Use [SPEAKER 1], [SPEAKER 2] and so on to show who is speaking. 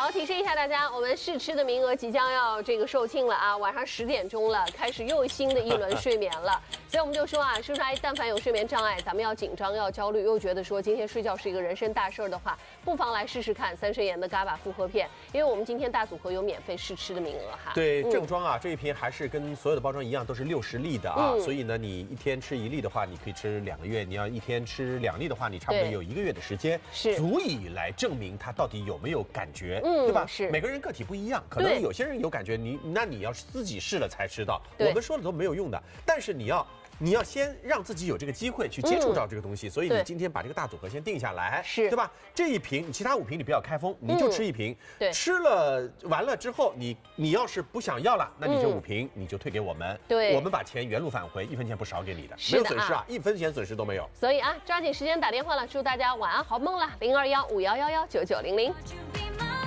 [SPEAKER 1] 好，提示一下大家，我们试吃的名额即将要售罄了啊！晚上10点钟了，开始又新的一轮睡眠了。所以我们就说啊，是不是但凡有睡眠障碍，咱们要紧张要焦虑，又觉得说今天睡觉是一个人生大事的话，不妨来试试看三生研的 GABA 复合片，因为我们今天大组合有免费试吃的名额哈。
[SPEAKER 2] 对，正装啊，这一瓶还是跟所有的包装一样，都是60粒的啊，所以呢，你一天吃1粒的话，你可以吃2个月；你要一天吃2粒的话，你差不多有1个月的时间，
[SPEAKER 1] 是
[SPEAKER 2] 足以来证明它到底有没有感觉，对吧？
[SPEAKER 1] 是
[SPEAKER 2] 每个人个体不一样，可能有些人有感觉，那你要自己试了才知道，我们说了都没有用的。但是你要先让自己有这个机会去接触到这个东西，所以你今天把这个大组合先定下来，
[SPEAKER 1] 是对
[SPEAKER 2] 吧？这一瓶，其他5瓶你不要开封，你就吃1瓶。
[SPEAKER 1] 对，
[SPEAKER 2] 吃了完了之后，你要是不想要了，那你这5瓶你就退给我们，
[SPEAKER 1] 对，
[SPEAKER 2] 我们把钱原路返回，1分钱不少给你的，没有损失啊，1分钱损失都没有。
[SPEAKER 1] 所以啊，抓紧时间打电话了，祝大家晚安好梦啦！0215119900。